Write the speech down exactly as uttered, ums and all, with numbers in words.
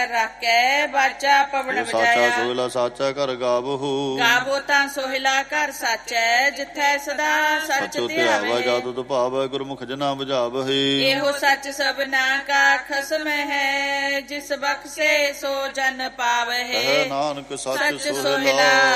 ਕਰ ਰੱਖੈ, ਬਾਜਾ ਪਵਨ ਸਾਚਾ ਵਜਾਇਆ। ਸੋਹਿਲਾ ਸਾਚਾ ਘਰ ਗਾਵਹੂ, ਗਾਵੋ ਤਾਂ ਸੋਹਿਲਾ ਘਰ ਸਾਚੈ, ਜਿੱਥੈ ਸਦਾ ਸੱਚ ਸਚੋ ਧਿਆਵੈ ਧਿਆਵੈ। ਜਾ ਤੁਧ ਭਾਵੈ, ਗੁਰਮੁਖ ਜਨਾ ਬੁਝਾਵਹਿ। ਇਹੋ ਸੱਚ ਸਭਨਾ ਕਾ ਖਸਮ ਹੈ, ਜਿਸ ਬਖਸ਼ੇ ਸੋ ਜਨ ਪਾਵਹਿ। ਕਹਿ ਨਾਨਕ ਸੱਚ ਸੱਚ ਸੋਹਿਲਾ ਸੋਹਿਲਾ